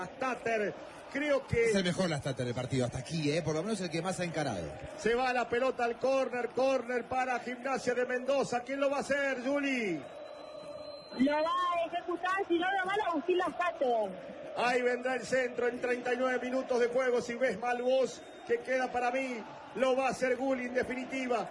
Statter, creo que es el mejor Statter del partido hasta aquí, por lo menos el que más ha encarado. Se va la pelota al córner para Gimnasia de Mendoza. ¿Quién lo va a hacer, Juli? Lo va a ejecutar, si no lo van a Agustín Statter. Ahí vendrá el centro en 39 minutos de juego. Si ves mal vos, que queda para mí, lo va a hacer Gulli en definitiva.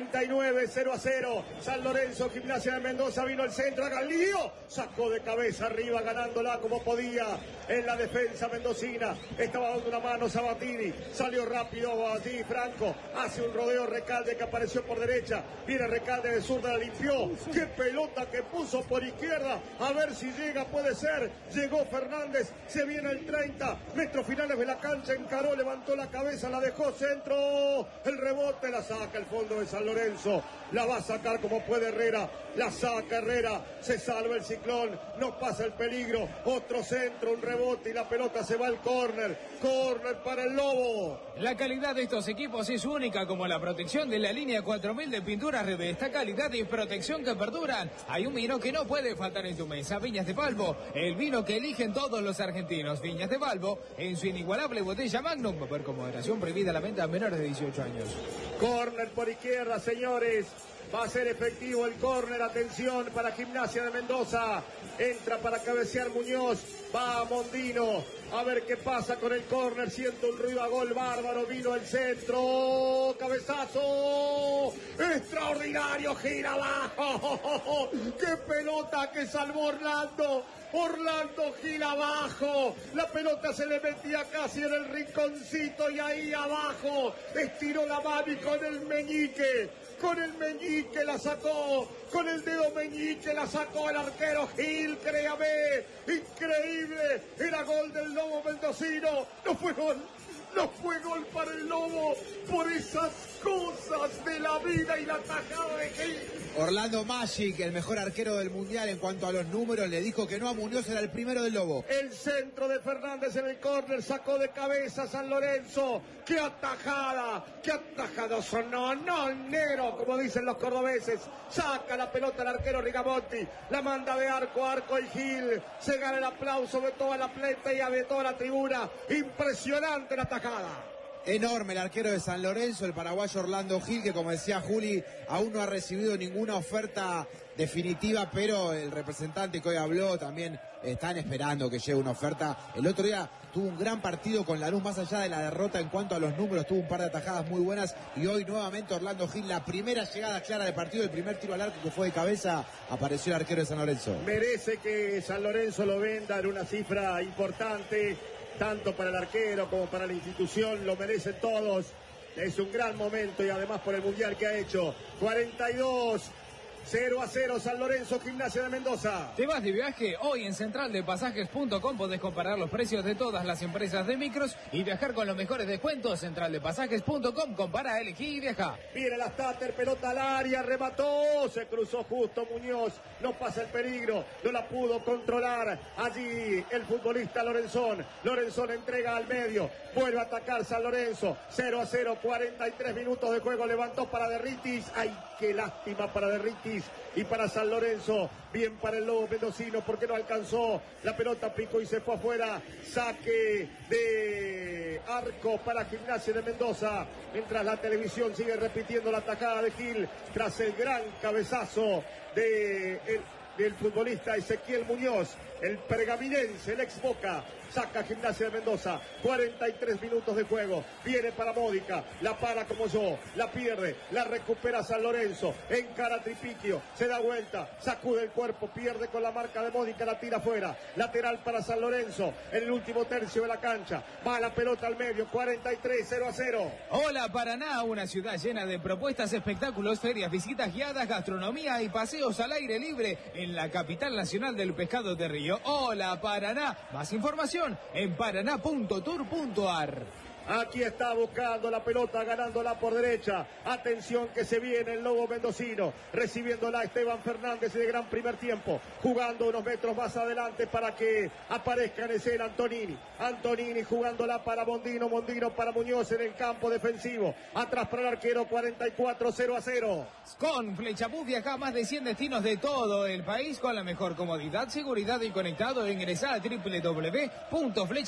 39-0-0. San Lorenzo, Gimnasia de Mendoza, vino el centro, haga el lío. Sacó de cabeza arriba, ganándola como podía en la defensa mendocina. Estaba dando una mano Sabatini. Salió rápido allí Franco. Hace un rodeo Recalde que apareció por derecha. Viene Recalde de zurda, la limpió. Qué pelota que puso por izquierda. A ver si llega, puede ser. Llegó Fernández. Se viene el 30. Metros finales de la cancha. Encaró, levantó la cabeza, la dejó centro. El rebote la saca el fondo de San Lorenzo. La va a sacar como puede Herrera. La saca Herrera. Se salva el Ciclón. No pasa el peligro. Otro centro, un rebote y la pelota se va al córner. Córner para el Lobo. La calidad de estos equipos es única, como la protección de la línea 4000 de pinturas Rebe. Esta calidad y protección que perduran. Hay un vino que no puede faltar en tu mesa. Viñas de Valvo. El vino que eligen todos los argentinos. Viñas de Valvo. En su inigualable botella Magnum. Ver con moderación, prohibida la venta a menores de 18 años. Córner por izquierda, señores. Va a ser efectivo el córner. Atención para Gimnasia de Mendoza. Entra para cabecear Muñoz. Va a Mondino. A ver qué pasa con el córner. Siento un ruido a gol bárbaro. Vino el centro. Cabezazo. Extraordinario. Gira abajo. ¡Qué pelota que salvó Orlando! Orlando gira abajo. La pelota se le metía casi en el rinconcito y ahí abajo estiró la mano y con el meñique la sacó, con el dedo meñique la sacó el arquero Gil, créame, increíble, era gol del Lobo mendocino, no fue gol para el Lobo por esas cosas de la vida y la tajada de Gil. Orlando Magic, el mejor arquero del mundial en cuanto a los números, le dijo que no a Muñoz, era el primero del Lobo. El centro de Fernández en el córner, sacó de cabeza San Lorenzo. ¡Qué atajada! Sonó, no, negro, como dicen los cordobeses. Saca la pelota el arquero Rigamonti, la manda de arco a arco y Gil. Se gana el aplauso de toda la platea y de toda la tribuna. Impresionante la atajada. Enorme el arquero de San Lorenzo, el paraguayo Orlando Gil, que como decía Juli, aún no ha recibido ninguna oferta definitiva, pero el representante que hoy habló también están esperando que llegue una oferta. El otro día tuvo un gran partido con Lanús, más allá de la derrota en cuanto a los números, tuvo un par de atajadas muy buenas y hoy nuevamente Orlando Gil, la primera llegada clara del partido, el primer tiro al arco que fue de cabeza, apareció el arquero de San Lorenzo. Merece que San Lorenzo lo venda en una cifra importante, tanto para el arquero como para la institución, lo merecen todos. Es un gran momento y además por el mundial que ha hecho. 42-0-0 San Lorenzo, Gimnasia de Mendoza. ¿Te vas de viaje? Hoy en centraldepasajes.com podés comparar los precios de todas las empresas de micros y viajar con los mejores descuentos. Centraldepasajes.com, compara, elegí y viaja. Viene la Statter, pelota al área, remató, se cruzó justo Muñoz, no pasa el peligro, no la pudo controlar allí el futbolista Lorenzón entrega al medio, vuelve a atacar San Lorenzo, 0-0, 43 minutos de juego, levantó para Derritis, ay, qué lástima para Derritis y para San Lorenzo, bien para el Lobo mendocino porque no alcanzó, la pelota picó y se fue afuera, saque de arco para Gimnasia de Mendoza, mientras la televisión sigue repitiendo la atajada de Gil tras el gran cabezazo del futbolista Ezequiel Muñoz, el pergaminense, el ex Boca. Saca Gimnasia de Mendoza, 43 minutos de juego, viene para Módica, la para como yo, la pierde, la recupera San Lorenzo, encara Tripiquio, se da vuelta, sacude el cuerpo, pierde con la marca de Módica, la tira afuera, lateral para San Lorenzo, en el último tercio de la cancha, va la pelota al medio, 43-0-0. Hola Paraná, una ciudad llena de propuestas, espectáculos, ferias, visitas guiadas, gastronomía y paseos al aire libre en la capital nacional del pescado de río. Hola Paraná, más información en paraná.tour.ar. Aquí está buscando la pelota, ganándola por derecha. Atención que se viene el Lobo mendocino, recibiéndola Esteban Fernández de gran primer tiempo, jugando unos metros más adelante para que aparezca en escena Antonini jugándola para Mondino para Muñoz en el campo defensivo. Atrás para el arquero, 44-0-0. Con Flechabús viaja a más de 100 destinos de todo el país con la mejor comodidad, seguridad y conectado. Ingresá a www.flechabús.com.